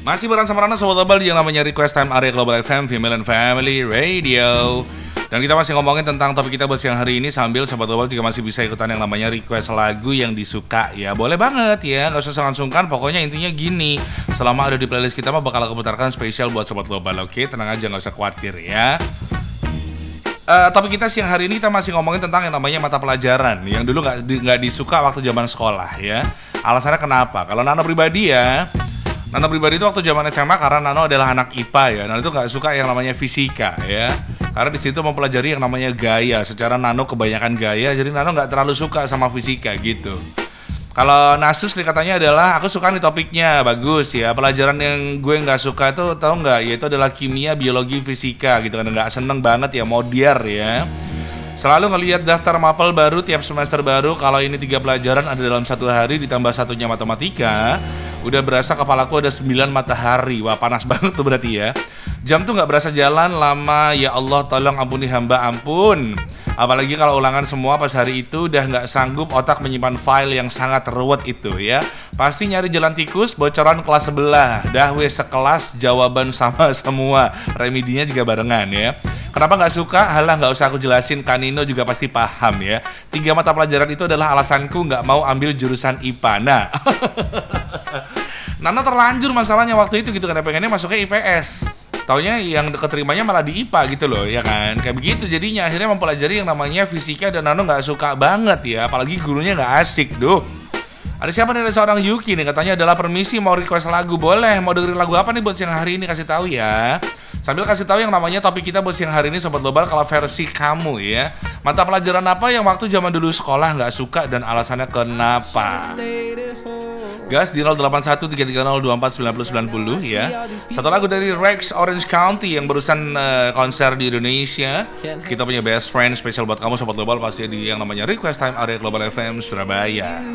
Masih bareng sama Rana Sobat Global yang namanya Request Time Area Global FM Female and Family Radio. Dan kita masih ngomongin tentang topik kita buat siang hari ini, sambil Sobat Global juga masih bisa ikutan yang namanya request lagu yang disuka ya. Boleh banget ya, gak usah sungkan-sungkan. Pokoknya intinya gini, selama ada di playlist kita mah bakal aku putarkan spesial buat Sobat Global. Oke, tenang aja, gak usah khawatir ya. Topik kita siang hari ini kita masih ngomongin tentang yang namanya mata pelajaran yang dulu nggak disuka waktu zaman sekolah ya. Alasannya kenapa? Kalau Nano pribadi itu waktu zaman SMA karena Nano adalah anak IPA ya. Nano itu nggak suka yang namanya fisika ya. Karena di situ mempelajari yang namanya gaya. Secara Nano kebanyakan gaya, jadi Nano nggak terlalu suka sama fisika gitu. Kalau Nasus katanya adalah aku suka nih topiknya, bagus ya. Pelajaran yang gue nggak suka itu tahu nggak? Yaitu adalah kimia, biologi, fisika gitu kan. Nggak seneng banget ya, modiar ya. Selalu ngelihat daftar mapel baru tiap semester baru. Kalau ini 3 pelajaran ada dalam 1 hari ditambah satunya matematika, udah berasa kepalaku ada 9 matahari. Wah, panas banget tuh berarti ya. Jam tuh nggak berasa jalan lama. Ya Allah, tolong ampuni hamba, ampun. Apalagi kalau ulangan semua pas hari itu udah nggak sanggup otak menyimpan file yang sangat ruwet itu ya. Pasti nyari jalan tikus, bocoran kelas sebelah. Dah wes sekelas, jawaban sama semua. Remedinya juga barengan ya. Kenapa nggak suka? Halah, nggak usah aku jelasin, Kanino juga pasti paham ya. 3 mata pelajaran itu adalah alasanku nggak mau ambil jurusan IPA. Nah, Nana terlanjur masalahnya waktu itu gitu kan, pengennya masuknya IPS. Taunya yang keterimanya malah di IPA gitu loh, ya kan? Kayak begitu jadinya, akhirnya mempelajari yang namanya fisika dan Nano nggak suka banget ya. Apalagi gurunya nggak asik, duh. Ada siapa nih? Ada seorang Yuki nih, katanya adalah permisi mau request lagu. Boleh, mau dengerin lagu apa nih buat siang hari ini? Kasih tahu ya. Sambil kasih tahu yang namanya topik kita buat siang hari ini Sobat Global, kalau versi kamu ya. Mata pelajaran apa yang waktu zaman dulu sekolah nggak suka dan alasannya kenapa? Gas di 081330249090 ya. Satu lagu dari Rex Orange County yang barusan konser di Indonesia. Kita punya best friend spesial buat kamu Sobat Global, pasti di yang namanya Request Time Area Global FM Surabaya.